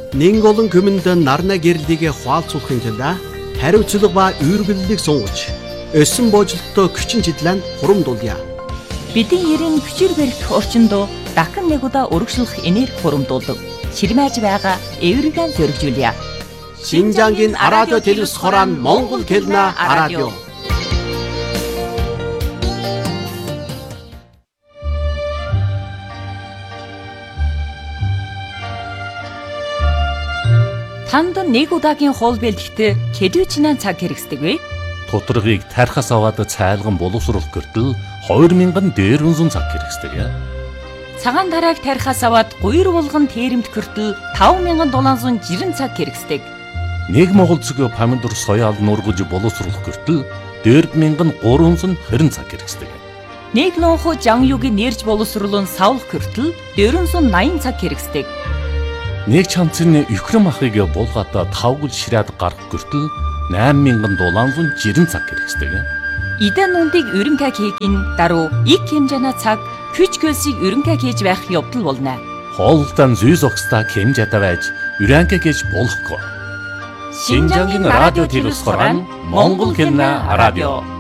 Нэн олон хүмүнд нарна гэрлийг хуалцуулахын тулд хариуцлага ба үүргэллийг сунгаж өсөн боожлолтоо хүчин чиглэн хурамдуулъя. Бидний ерийн хүчээр барих орчинд дахин нэг удаа өргөжлөх энерги хурамдуулдаг. Ширмэж байгаа эвэргэн зөргижүүлье. Шинжангийн радио телевиз хорон Монгол хэлнэ радио. Танд нэг удаагийн хоол бэлтгэхдээ хэдвчнэн цаг хэрэгсдэг вэ? Тоторгийг тархаас аваад цайлган боловсруулах гэртэл 2000 дээрвэн цаг хэрэгсдэг. Цагаан тарааг тархаас аваад гуйр булган тэрэмт гэртэл 5760 цаг хэрэгсдэг. Нэг Монгол цэг помидор соёал нургаж боловсруулах гэртэл 4320 цаг хэрэгсдэг. Нэг лонхо жанюгийн нэрж боловсруулан савлах гэртэл 480 цаг хэрэгсдэг. Нэг чамцны Украин махыг булгаата тавгал ширээд гарах гэртэл 8760 цаг хэрэгсдэг. Идэн нүндийг өрөнгө хийгин даруй их хэмжээний цаг хүч хөлсийг өрөнгө хийж байх явдал болно. Хоолтон зүйс огста хэмжээтэй байж өрөнгө хийж болохгүй. Шинжангийн радио телевиз хорон Монгол хэлнэ радио.